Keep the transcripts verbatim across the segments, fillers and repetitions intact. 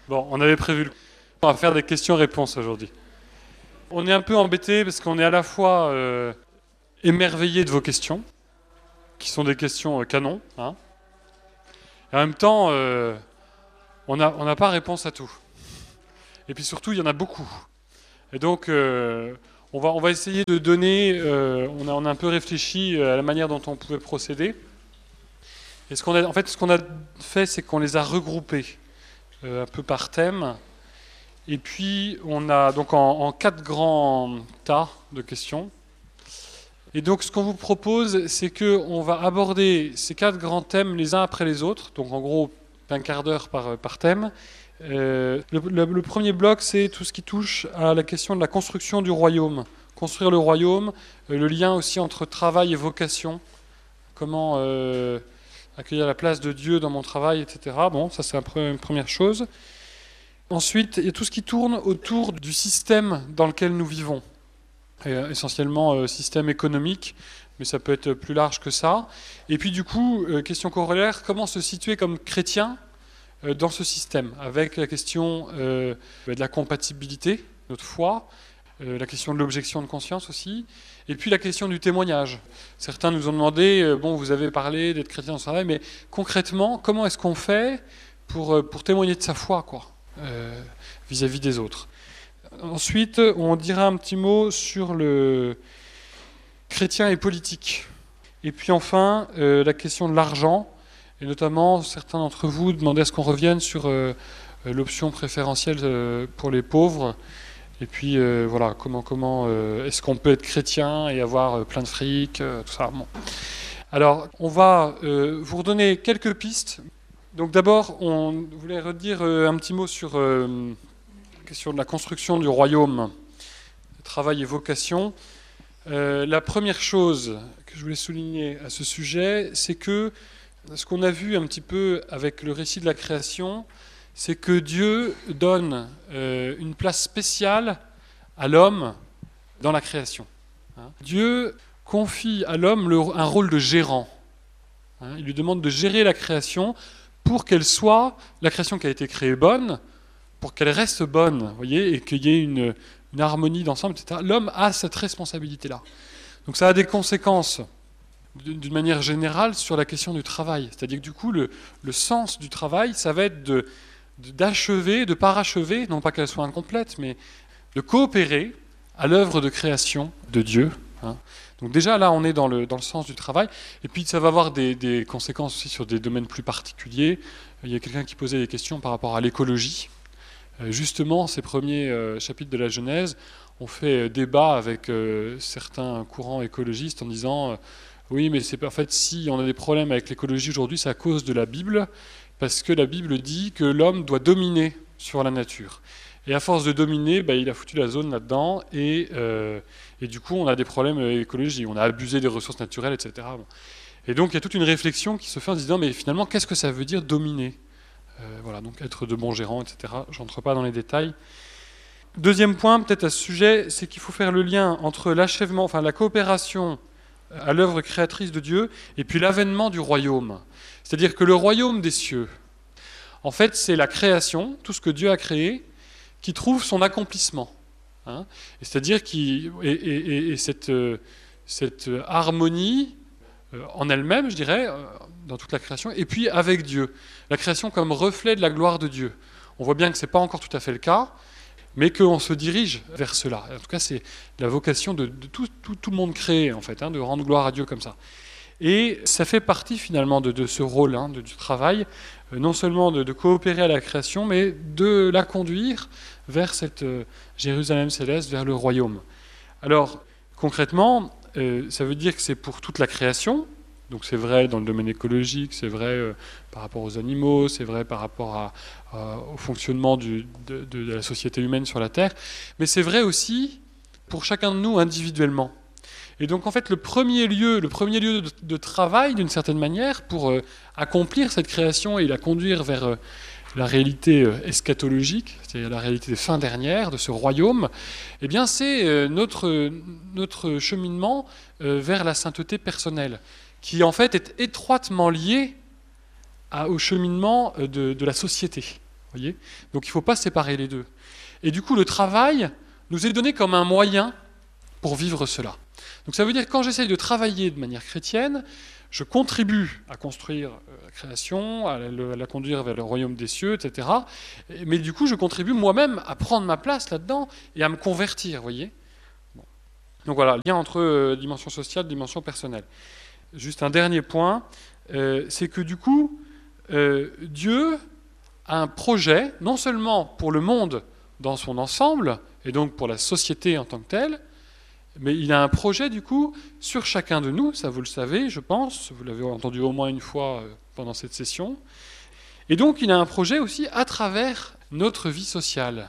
Bon, on avait prévu, on va faire des questions-réponses aujourd'hui. On est un peu embêté parce qu'on est à la fois euh, émerveillé de vos questions, qui sont des questions euh, canons, hein, et en même temps, euh, on n'a on n'a pas réponse à tout. Et puis surtout, il y en a beaucoup. Et donc, euh, on va, on va essayer de donner, euh, on, a, on a un peu réfléchi à la manière dont on pouvait procéder. Et ce qu'on a, en fait, ce qu'on a fait, c'est qu'on les a regroupés euh, un peu par thème. Et puis, on a donc en, en quatre grands tas de questions. Et donc, ce qu'on vous propose, c'est qu'on va aborder ces quatre grands thèmes les uns après les autres. Donc, en gros, un quart d'heure par, par thème. Euh, le, le, le premier bloc, c'est tout ce qui touche à la question de la construction du royaume. Construire le royaume, euh, le lien aussi entre travail et vocation. Comment euh, accueillir la place de Dieu dans mon travail, et cetera. Bon, ça, c'est une première chose. Ensuite, il y a tout ce qui tourne autour du système dans lequel nous vivons. Et, euh, essentiellement, euh, système économique, mais ça peut être plus large que ça. Et puis, du coup, euh, question corollaire, comment se situer comme chrétien euh, dans ce système, avec la question euh, de la compatibilité, notre foi, euh, la question de l'objection de conscience aussi, et puis la question du témoignage. Certains nous ont demandé, euh, bon, vous avez parlé d'être chrétien dans ce travail, mais concrètement, comment est-ce qu'on fait pour, euh, pour témoigner de sa foi, quoi, euh, vis-à-vis des autres. Ensuite, on dira un petit mot sur le chrétien et politique. Et puis enfin, euh, la question de l'argent, et notamment certains d'entre vous demandaient à ce qu'on revienne sur euh, l'option préférentielle euh, pour les pauvres. Et puis euh, voilà, comment, comment euh, est-ce qu'on peut être chrétien et avoir euh, plein de fric, euh, tout ça. Bon. Alors, on va euh, vous redonner quelques pistes. Donc d'abord, on voulait redire euh, un petit mot sur euh, la question de la construction du royaume, travail et vocation. Euh, la première chose que je voulais souligner à ce sujet, c'est que ce qu'on a vu un petit peu avec le récit de la création, c'est que Dieu donne euh, une place spéciale à l'homme dans la création. Hein. Dieu confie à l'homme le, un rôle de gérant. Hein. Il lui demande de gérer la création pour qu'elle soit, la création qui a été créée, bonne, pour qu'elle reste bonne, vous voyez, et qu'il y ait une, une harmonie d'ensemble, et cetera. L'homme a cette responsabilité-là. Donc ça a des conséquences d'une manière générale sur la question du travail. C'est-à-dire que du coup, le, le sens du travail, ça va être de, de, d'achever, de parachever, non pas qu'elle soit incomplète, mais de coopérer à l'œuvre de création de Dieu. Hein. Donc déjà, là, on est dans le, dans le sens du travail. Et puis, ça va avoir des, des conséquences aussi sur des domaines plus particuliers. Il y a quelqu'un qui posait des questions par rapport à l'écologie. Euh, justement, ces premiers euh, chapitres de la Genèse ont fait euh, débat avec euh, certains courants écologistes en disant euh, oui, mais c'est en fait, si on a des problèmes avec l'écologie aujourd'hui, c'est à cause de la Bible, parce que la Bible dit que l'homme doit dominer sur la nature. Et à force de dominer, bah, il a foutu la zone là-dedans, et, euh, et du coup, on a des problèmes écologiques. On a abusé des ressources naturelles, et cetera. Bon. Et donc, il y a toute une réflexion qui se fait en se disant, mais finalement, qu'est-ce que ça veut dire dominer ? euh, Voilà, donc être de bons gérants, et cetera. Je n'entre pas dans les détails. Deuxième point, peut-être à ce sujet, c'est qu'il faut faire le lien entre l'achèvement, enfin la coopération à l'œuvre créatrice de Dieu, et puis l'avènement du royaume. C'est-à-dire que le royaume des cieux, en fait, c'est la création, tout ce que Dieu a créé, qui trouve son accomplissement. Hein. Et c'est-à-dire qu'il et, et, et cette, euh, cette harmonie euh, en elle-même, je dirais, euh, dans toute la création, et puis avec Dieu. La création comme reflet de la gloire de Dieu. On voit bien que ce n'est pas encore tout à fait le cas, mais qu'on se dirige vers cela. En tout cas, c'est la vocation de, de tout, tout, tout le monde créé, en fait, hein, de rendre gloire à Dieu comme ça. Et ça fait partie finalement de, de ce rôle, hein, de, du travail, euh, non seulement de, de coopérer à la création, mais de la conduire vers cette euh, Jérusalem céleste, vers le royaume. Alors, concrètement, euh, ça veut dire que c'est pour toute la création, donc c'est vrai dans le domaine écologique, c'est vrai euh, par rapport aux animaux, c'est vrai par rapport à, à, au fonctionnement du, de, de, de la société humaine sur la Terre, mais c'est vrai aussi pour chacun de nous individuellement. Et donc en fait le premier lieu, le premier lieu de, de travail d'une certaine manière pour euh, accomplir cette création et la conduire vers euh, la réalité euh, eschatologique, c'est-à-dire la réalité des fins dernières de ce royaume, eh bien c'est euh, notre, notre cheminement euh, vers la sainteté personnelle, qui en fait est étroitement lié à, au cheminement de, de la société. Voyez ? Donc il ne faut pas séparer les deux. Et du coup, le travail nous est donné comme un moyen pour vivre cela. Donc ça veut dire que quand j'essaye de travailler de manière chrétienne, je contribue à construire la création, à la, à la conduire vers le royaume des cieux, et cetera. Mais du coup, je contribue moi-même à prendre ma place là-dedans et à me convertir, vous voyez ? Bon. Donc voilà, lien entre euh, dimension sociale et dimension personnelle. Juste un dernier point, euh, c'est que du coup, euh, Dieu a un projet, non seulement pour le monde dans son ensemble, et donc pour la société en tant que telle, mais il a un projet, du coup, sur chacun de nous, ça vous le savez, je pense, vous l'avez entendu au moins une fois pendant cette session. Et donc, il a un projet aussi à travers notre vie sociale.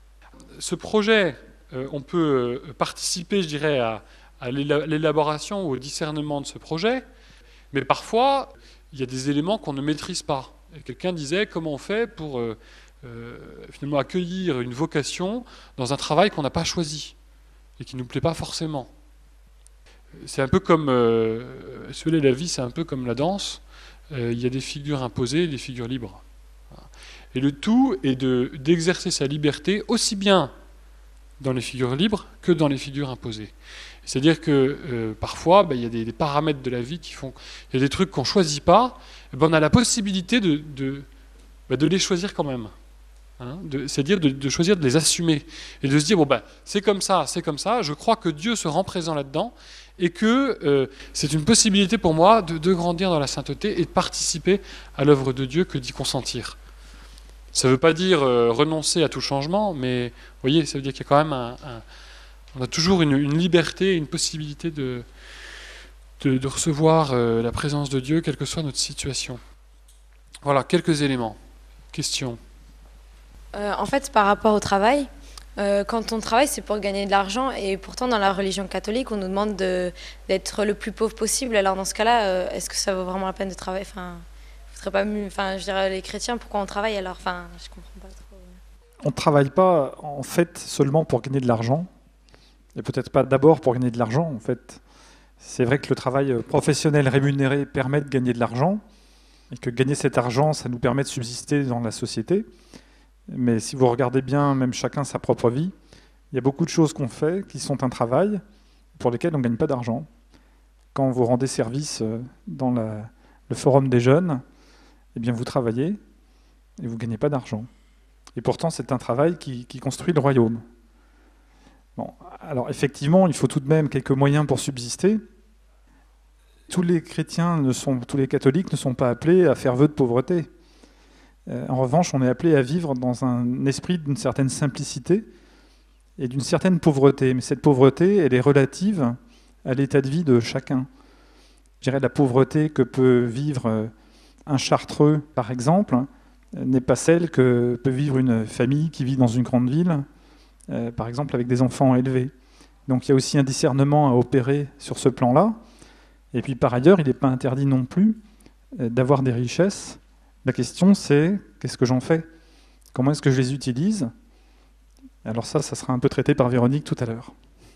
Ce projet, euh, on peut participer, je dirais, à, à l'élaboration ou au discernement de ce projet, mais parfois, il y a des éléments qu'on ne maîtrise pas. Et quelqu'un disait, comment on fait pour euh, euh, finalement accueillir une vocation dans un travail qu'on n'a pas choisi et qui ne nous plaît pas forcément. C'est un peu comme, euh, si vous voulez, la vie, c'est un peu comme la danse. Euh, il y a des figures imposées et des figures libres. Et le tout est de, d'exercer sa liberté aussi bien dans les figures libres que dans les figures imposées. C'est-à-dire que euh, parfois, ben, il y a des, des paramètres de la vie qui font... Il y a des trucs qu'on ne choisit pas, ben, on a la possibilité de, de, ben, de les choisir quand même. Hein, de, c'est-à-dire de, de choisir de les assumer et de se dire bon ben c'est comme ça, c'est comme ça. Je crois que Dieu se rend présent là-dedans et que euh, c'est une possibilité pour moi de, de grandir dans la sainteté et de participer à l'œuvre de Dieu que d'y consentir. Ça ne veut pas dire euh, renoncer à tout changement, mais vous voyez, ça veut dire qu'il y a quand même un, un on a toujours une, une liberté, une possibilité de de, de recevoir euh, la présence de Dieu, quelle que soit notre situation. Voilà quelques éléments. Questions. Euh, en fait, par rapport au travail, euh, quand on travaille, c'est pour gagner de l'argent. Et pourtant, dans la religion catholique, on nous demande de, d'être le plus pauvre possible. Alors, dans ce cas-là, euh, est-ce que ça vaut vraiment la peine de travailler ? Enfin, faudrait pas mieux, enfin, je dirais, les chrétiens, pourquoi on travaille alors ? Enfin, je comprends pas trop. On ne travaille pas, en fait, seulement pour gagner de l'argent. Et peut-être pas d'abord pour gagner de l'argent, en fait. C'est vrai que le travail professionnel rémunéré permet de gagner de l'argent. Et que gagner cet argent, ça nous permet de subsister dans la société. Mais si vous regardez bien, même chacun sa propre vie, il y a beaucoup de choses qu'on fait qui sont un travail pour lesquelles on ne gagne pas d'argent. Quand vous rendez service dans la, le forum des jeunes, eh bien vous travaillez et vous ne gagnez pas d'argent. Et pourtant, c'est un travail qui, qui construit le royaume. Bon, alors effectivement, il faut tout de même quelques moyens pour subsister. Tous les chrétiens, ne sont, tous les catholiques ne sont pas appelés à faire vœu de pauvreté. En revanche, on est appelé à vivre dans un esprit d'une certaine simplicité et d'une certaine pauvreté. Mais cette pauvreté, elle est relative à l'état de vie de chacun. Je dirais la pauvreté que peut vivre un Chartreux, par exemple, n'est pas celle que peut vivre une famille qui vit dans une grande ville, par exemple avec des enfants élevés. Donc il y a aussi un discernement à opérer sur ce plan-là. Et puis par ailleurs, il n'est pas interdit non plus d'avoir des richesses. La question, c'est qu'est-ce que j'en fais ? Comment est-ce que je les utilise ? Alors ça, ça sera un peu traité par Véronique tout à l'heure.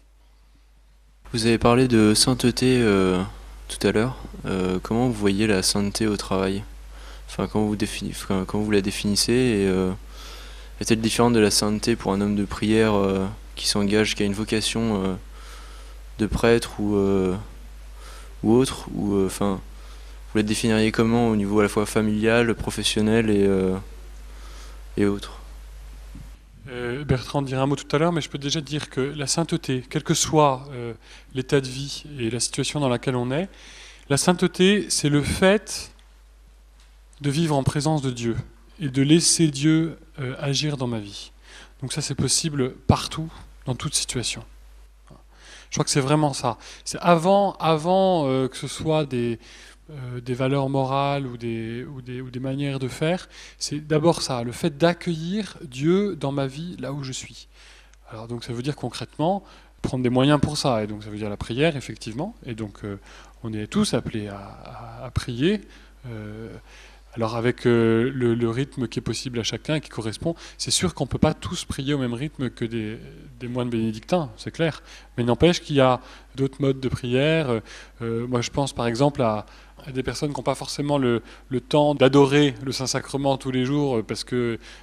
Vous avez parlé de sainteté euh, tout à l'heure. Euh, comment vous voyez la sainteté au travail ? Enfin, comment vous, défini... enfin, comment vous la définissez et, euh, est-elle différente de la sainteté pour un homme de prière euh, qui s'engage, qui a une vocation euh, de prêtre ou, euh, ou autre ou, euh, enfin, vous la définiriez comment au niveau à la fois familial, professionnel et, euh, et autres ? euh, Bertrand dira un mot tout à l'heure, mais je peux déjà dire que la sainteté, quel que soit euh, l'état de vie et la situation dans laquelle on est, la sainteté, c'est le fait de vivre en présence de Dieu et de laisser Dieu euh, agir dans ma vie. Donc ça, c'est possible partout, dans toute situation. Je crois que c'est vraiment ça. C'est avant, avant euh, que ce soit des... Euh, des valeurs morales ou des, ou, des, ou des manières de faire, c'est d'abord ça, le fait d'accueillir Dieu dans ma vie là où je suis. Alors donc ça veut dire concrètement prendre des moyens pour ça, et donc ça veut dire la prière effectivement, et donc euh, on est tous appelés à, à, à prier, euh, alors avec euh, le, le rythme qui est possible à chacun et qui correspond. C'est sûr qu'on ne peut pas tous prier au même rythme que des, des moines bénédictins, c'est clair, mais n'empêche qu'il y a d'autres modes de prière. Euh, moi je pense par exemple à à des personnes qui n'ont pas forcément le, le temps d'adorer le Saint-Sacrement tous les jours parce que